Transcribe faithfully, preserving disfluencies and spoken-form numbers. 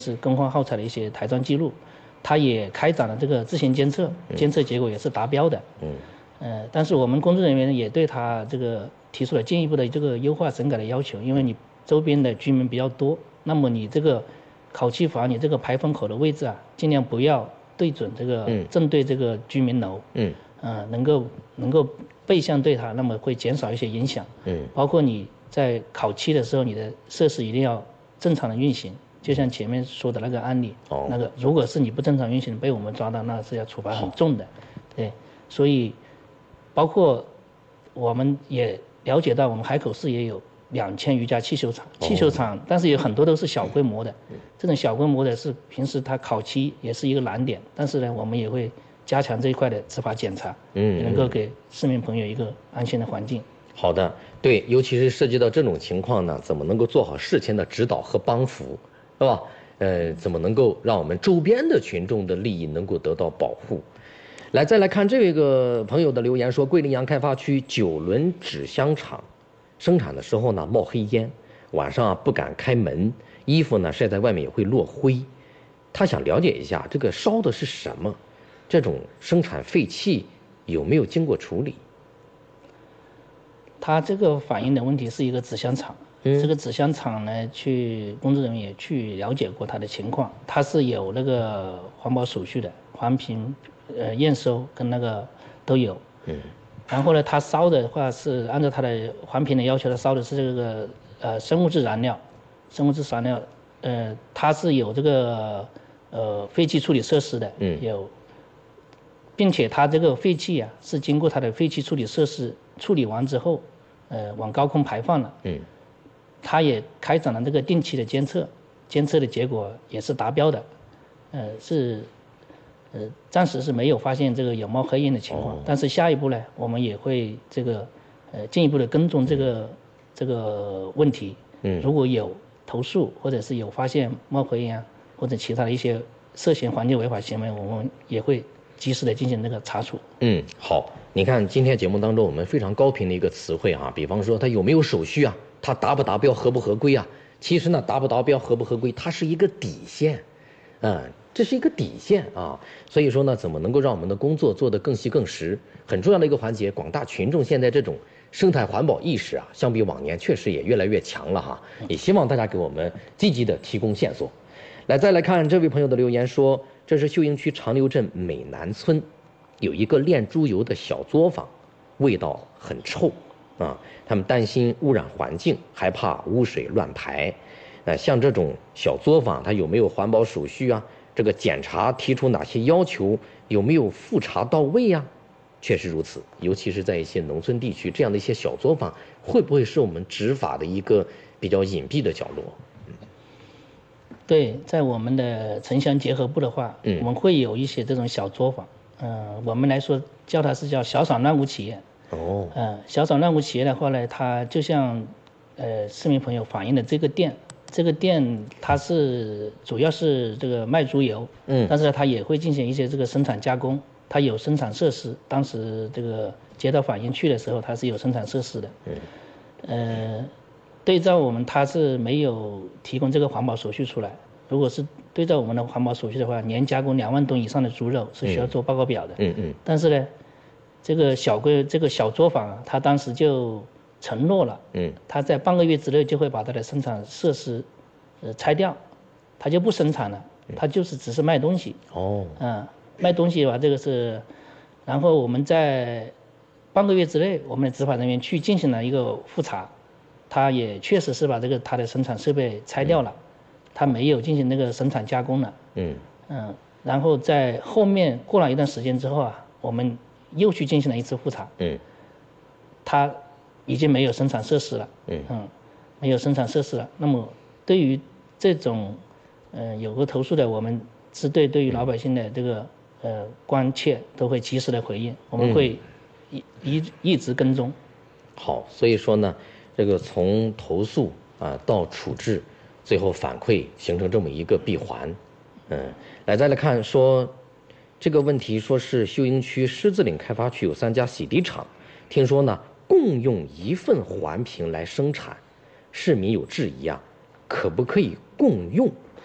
是更换耗材的一些台账记录，它也开展了这个自行监测，监测结果也是达标的。嗯，呃，但是我们工作人员也对他这个提出了进一步的这个优化整改的要求，因为你周边的居民比较多，那么你这个烤气阀你这个排风口的位置啊，尽量不要对准这个，嗯、正对这个居民楼，嗯，呃，能够能够背向对它，那么会减少一些影响。嗯，包括你在烤漆的时候，你的设施一定要正常的运行。就像前面说的那个案例，哦、那个如果是你不正常运行被我们抓到，那是要处罚很重的。对，所以包括我们也了解到，我们海口市也有两千余家汽修厂，汽修厂，但是有很多都是小规模的。这种小规模的是平时它烤漆也是一个难点，但是呢，我们也会加强这一块的执法检查，嗯，能够给市民朋友一个安心的环境。 好的，对，尤其是涉及到这种情况呢，怎么能够做好事前的指导和帮扶？是吧？呃，怎么能够让我们周边的群众的利益能够得到保护？来，再来看这个朋友的留言说，桂林洋开发区九轮纸箱厂生产的时候呢冒黑烟，晚上啊不敢开门，衣服呢晒在外面也会落灰。他想了解一下，这个烧的是什么？这种生产废气有没有经过处理？ 他这个反映的问题是一个纸箱厂。嗯、这个纸箱厂呢，去工作人员也去了解过他的情况，他是有那个环保手续的，环评、呃验收跟那个都有。嗯。然后呢，他烧的话是按照他的环评的要求，他烧的是这个呃生物质燃料，生物质燃料，呃，它是有这个呃废气处理设施的，嗯，有，并且它这个废气啊是经过它的废气处理设施处理完之后，呃，往高空排放了。嗯。他也开展了这个定期的监测，监测的结果也是达标的，呃，是，呃，暂时是没有发现这个有冒黑烟的情况，哦、但是下一步呢，我们也会这个，呃，进一步的跟踪这个、嗯、这个问题。嗯，如果有投诉或者是有发现冒黑烟啊，或者其他的一些涉嫌环境违法行为，我们也会及时的进行这个查处。 嗯，好，你看今天节目当中我们非常高频的一个词汇啊，比方说它有没有手续啊？它达不达标合不合规啊？其实呢，达不达标合不合规，它是一个底线，嗯，这是一个底线啊。所以说呢，怎么能够让我们的工作做得更细更实，很重要的一个环节。广大群众现在这种生态环保意识啊，相比往年确实也越来越强了哈。也希望大家给我们积极的提供线索。来，再来看这位朋友的留言说，这是秀英区长流镇美南村，有一个炼猪油的小作坊，味道很臭。啊，他们担心污染环境，害怕污水乱排。呃，像这种小作坊，它有没有环保手续啊？这个检查提出哪些要求？有没有复查到位啊？确实如此，尤其是在一些农村地区，这样的一些小作坊，会不会是我们执法的一个比较隐蔽的角落？嗯， 对，在我们的城乡结合部的话，嗯，我们会有一些这种小作坊。嗯、呃，我们来说叫它是叫小厂乱物企业。哦，呃，小厂乱物企业的话呢，它就像，呃，市民朋友反映的这个店，这个店它是主要是这个卖猪油，嗯，但是呢，它也会进行一些这个生产加工，它有生产设施。当时这个接到反映去的时候，它是有生产设施的，嗯，呃，对照我们它是没有提供这个环保手续出来。如果是对照我们的环保手续的话，年加工两万吨以上的猪肉是需要做报告表的，嗯嗯，但是呢。这个小规这个小作坊啊，他当时就承诺了，嗯，他在半个月之内就会把他的生产设施，呃，拆掉，他就不生产了，他就是只是卖东西。哦，嗯，卖东西吧，这个是，然后我们在半个月之内，我们的执法人员去进行了一个复查，他也确实是把这个他的生产设备拆掉了，他没有进行那个生产加工了。嗯嗯，然后在后面过了一段时间之后啊，我们又去进行了一次复查，嗯，它已经没有生产设施了，嗯嗯，没有生产设施了。那么对于这种，呃，有过投诉的，我们支队对于老百姓的这个呃关切都会及时的回应，我们会一一一直跟踪。 好，所以说呢，这个从投诉啊到处置，最后反馈形成这么一个闭环，嗯，来再来看说。这个问题说是秀英区狮子岭开发区有三家洗涤厂，听说呢共用一份环评来生产，市民有质疑啊，可不可以共用？